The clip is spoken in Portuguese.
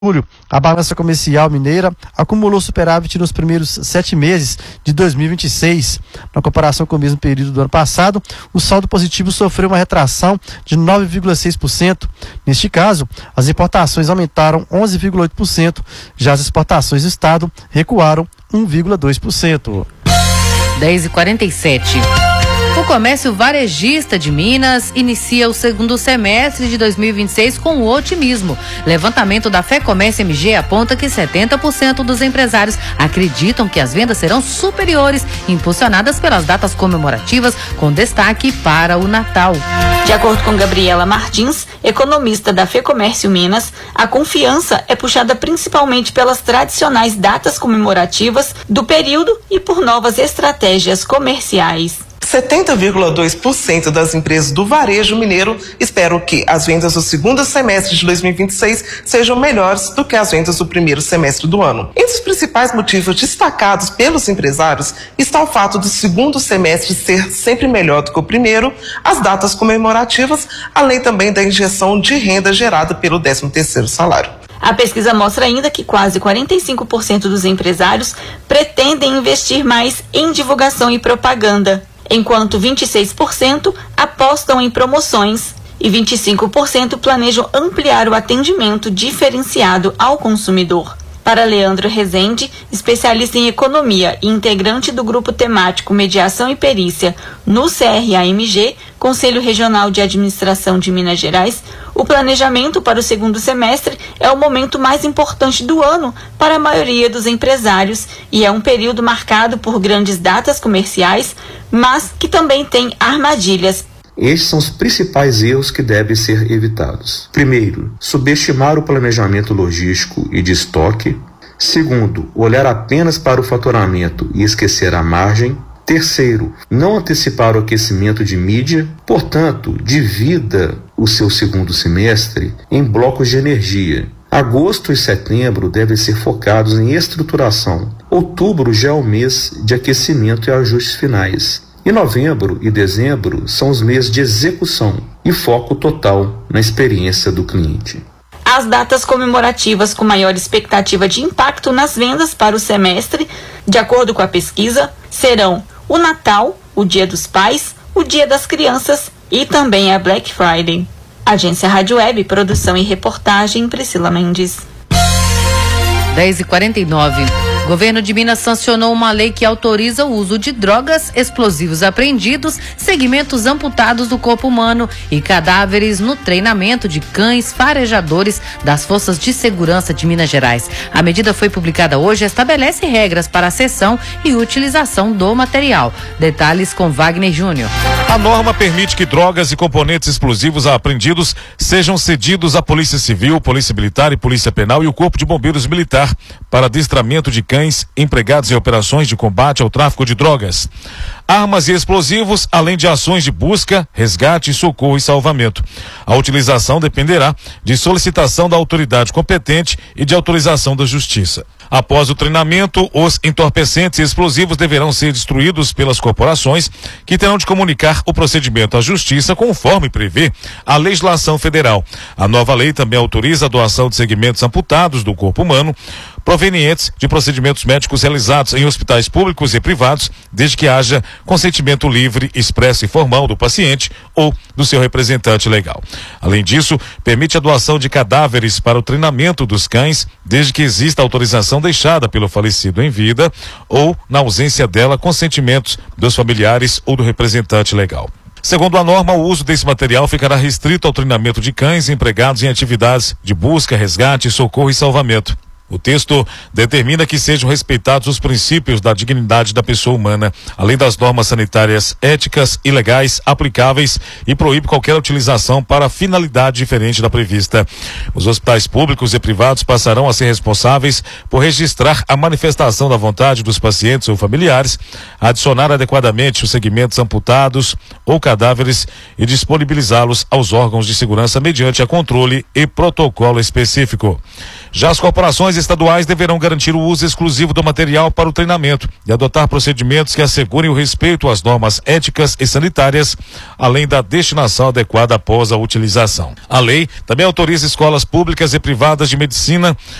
julho, a balança comercial mineira acumulou superávit nos primeiros 7 meses de 2026. Na comparação com o mesmo período do ano passado, o saldo positivo sofreu uma retração de 9,6%. Neste caso, as importações aumentaram 11,8%, já as exportações do estado recuaram 1,2%. 10h47. O comércio varejista de Minas inicia o segundo semestre de 2026 com otimismo. Levantamento da FEComércio MG aponta que 70% dos empresários acreditam que as vendas serão superiores, impulsionadas pelas datas comemorativas, com destaque para o Natal. De acordo com Gabriela Martins, economista da FEComércio Minas, a confiança é puxada principalmente pelas tradicionais datas comemorativas do período e por novas estratégias comerciais. 70,2% das empresas do varejo mineiro esperam que as vendas do segundo semestre de 2026 sejam melhores do que as vendas do primeiro semestre do ano. Entre os principais motivos destacados pelos empresários está o fato do segundo semestre ser sempre melhor do que o primeiro, as datas comemorativas, além também da injeção de renda gerada pelo 13º salário. A pesquisa mostra ainda que quase 45% dos empresários pretendem investir mais em divulgação e propaganda, enquanto 26% apostam em promoções e 25% planejam ampliar o atendimento diferenciado ao consumidor. Para Leandro Rezende, especialista em economia e integrante do grupo temático Mediação e Perícia no CRA-MG, Conselho Regional de Administração de Minas Gerais, o planejamento para o segundo semestre é o momento mais importante do ano para a maioria dos empresários e é um período marcado por grandes datas comerciais, mas que também tem armadilhas. Estes são os principais erros que devem ser evitados. Primeiro, subestimar o planejamento logístico e de estoque. Segundo, olhar apenas para o faturamento e esquecer a margem. Terceiro, não antecipar o aquecimento de mídia. Portanto, divida o seu segundo semestre em blocos de energia. Agosto e setembro devem ser focados em estruturação. Outubro já é o mês de aquecimento e ajustes finais. E novembro e dezembro são os meses de execução e foco total na experiência do cliente. As datas comemorativas com maior expectativa de impacto nas vendas para o semestre, de acordo com a pesquisa, serão o Natal, o Dia dos Pais, o Dia das Crianças e também a Black Friday. Agência Rádio Web, produção e reportagem, Priscila Mendes. 10h49. Governo de Minas sancionou uma lei que autoriza o uso de drogas, explosivos apreendidos, segmentos amputados do corpo humano e cadáveres no treinamento de cães farejadores das Forças de Segurança de Minas Gerais. A medida foi publicada hoje e estabelece regras para a cessão e utilização do material. Detalhes com Wagner Júnior. A norma permite que drogas e componentes explosivos apreendidos sejam cedidos à Polícia Civil, Polícia Militar e Polícia Penal e o Corpo de Bombeiros Militar para adestramento de cães empregados em operações de combate ao tráfico de drogas, armas e explosivos, além de ações de busca, resgate, socorro e salvamento. A utilização dependerá de solicitação da autoridade competente e de autorização da Justiça. Após o treinamento, os entorpecentes e explosivos deverão ser destruídos pelas corporações, que terão de comunicar o procedimento à Justiça conforme prevê a legislação federal. A nova lei também autoriza a doação de segmentos amputados do corpo humano, provenientes de procedimentos médicos realizados em hospitais públicos e privados, desde que haja consentimento livre, expresso e formal do paciente ou do seu representante legal. Além disso, permite a doação de cadáveres para o treinamento dos cães, desde que exista autorização deixada pelo falecido em vida ou, na ausência dela, consentimentos dos familiares ou do representante legal. Segundo a norma, o uso desse material ficará restrito ao treinamento de cães empregados em atividades de busca, resgate, socorro e salvamento. O texto determina que sejam respeitados os princípios da dignidade da pessoa humana, além das normas sanitárias éticas e legais aplicáveis, e proíbe qualquer utilização para finalidade diferente da prevista. Os hospitais públicos e privados passarão a ser responsáveis por registrar a manifestação da vontade dos pacientes ou familiares, adicionar adequadamente os segmentos amputados ou cadáveres e disponibilizá-los aos órgãos de segurança mediante a controle e protocolo específico. Já as corporações estaduais deverão garantir o uso exclusivo do material para o treinamento e adotar procedimentos que assegurem o respeito às normas éticas e sanitárias, além da destinação adequada após a utilização. A lei também autoriza escolas públicas e privadas de medicina